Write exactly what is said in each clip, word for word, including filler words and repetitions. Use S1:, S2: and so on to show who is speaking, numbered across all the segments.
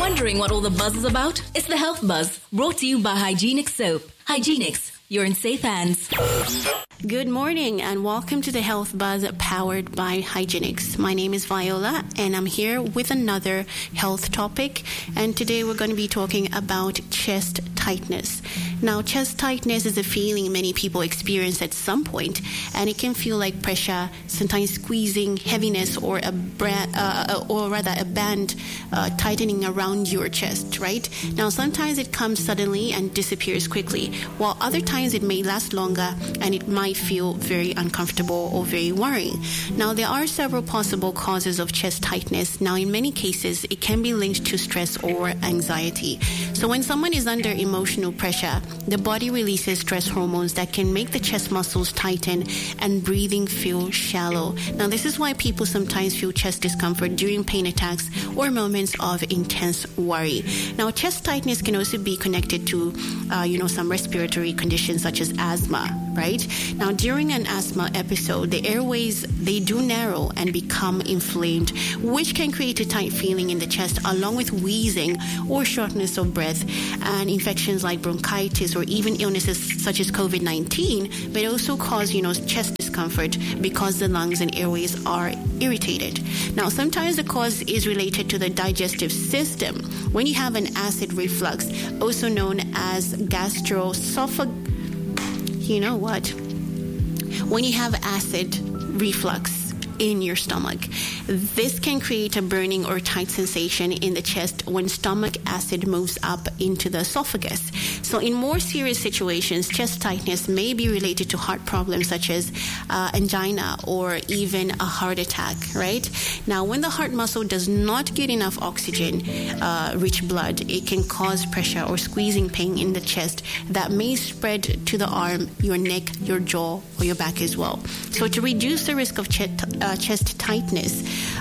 S1: Wondering what all the buzz is about? It's the Health Buzz, brought to you by Hygienix Soap. Hygienix, you're in safe hands.
S2: Good morning and welcome to the Health Buzz powered by Hygienix. My name is Viola and I'm here with another health topic, and today we're going to be talking about chest tightness. Now, chest tightness is a feeling many people experience at some point, and it can feel like pressure, sometimes squeezing, heaviness, or a bra- uh, or rather a band uh, tightening around your chest, right? Now, sometimes it comes suddenly and disappears quickly, while other times it may last longer and it might feel very uncomfortable or very worrying. Now, there are several possible causes of chest tightness. Now, in many cases, it can be linked to stress or anxiety. So when someone is under emotional pressure, the body releases stress hormones that can make the chest muscles tighten and breathing feel shallow. Now, this is why people sometimes feel chest discomfort during pain attacks or moments of intense worry. Now, chest tightness can also be connected to, uh, you know, some respiratory conditions such as asthma, right? Now, during an asthma episode, the airways, they do narrow and become inflamed, which can create a tight feeling in the chest along with wheezing or shortness of breath, and infections like bronchitis or even illnesses such as covid nineteen, but also cause, you know, chest discomfort because the lungs and airways are irritated. Now, sometimes the cause is related to the digestive system. When you have an acid reflux, also known as gastroesophageal, you know what? When you have acid reflux in your stomach, this can create a burning or tight sensation in the chest when stomach acid moves up into the esophagus. So in more serious situations, chest tightness may be related to heart problems such as uh, angina or even a heart attack, right? Now, when the heart muscle does not get enough oxygen, uh, rich blood, it can cause pressure or squeezing pain in the chest that may spread to the arm, your neck, your jaw, or your back as well. So to reduce the risk of chest, uh, chest tightness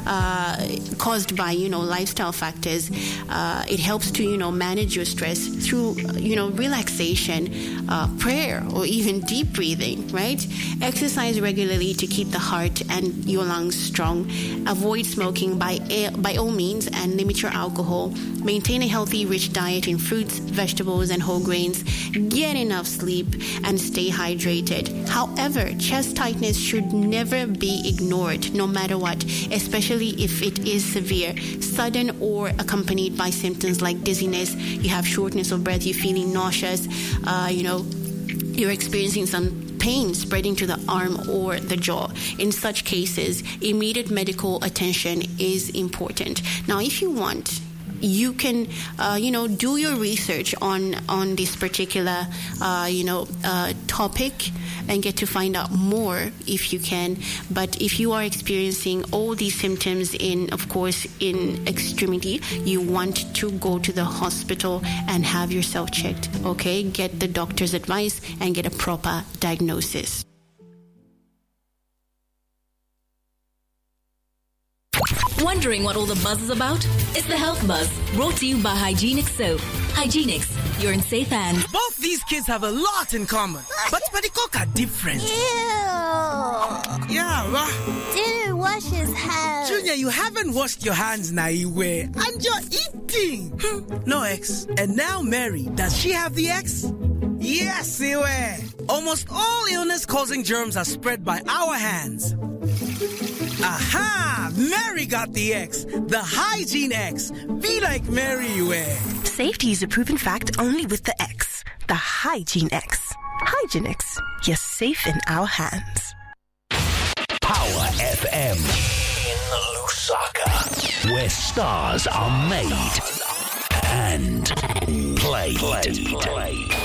S2: uh, caused by, you know, lifestyle factors, uh, it helps to, you know, manage your stress through, you know, relaxation, uh, prayer, or even deep breathing, right? Exercise regularly to keep the heart and your lungs strong. Avoid smoking by by all means and limit your alcohol. Maintain a healthy, rich diet in fruits, vegetables, and whole grains. Get enough sleep and stay hydrated. However, chest tightness should never be ignored, no matter what, especially if it is severe, sudden, or accompanied by symptoms like dizziness, you have shortness of breath, you're feeling nauseous, uh, you know, you're experiencing some pain spreading to the arm or the jaw. In such cases, immediate medical attention is important. Now, if you want, you can, uh, you know, do your research on on this particular, uh, you know, uh, topic and get to find out more if you can. But if you are experiencing all these symptoms in, of course, in extremity, you want to go to the hospital and have yourself checked, okay? Get the doctor's advice and get a proper diagnosis.
S1: Wondering what all the buzz is about? It's the Health Buzz, brought to you by Hygienix Soap. Hygienix, you're in safe hands.
S3: Both these kids have a lot in common, but Padikok are different.
S4: Ew.
S3: Yeah, right.
S4: Didn't wash his hands.
S3: Junior, you haven't washed your hands, Naiwe, and you're eating. No X. And now Mary, does she have the X? Yes, Iwe. Almost all illness-causing germs are spread by our hands. Aha! Mary got the X, the Hygiene X. Be like Mary, Iwe.
S5: Safety is a proven fact only with the X, the Hygiene X. Hygienix, you're safe in our hands.
S6: Power F M in Lusaka, where stars are made and played. played.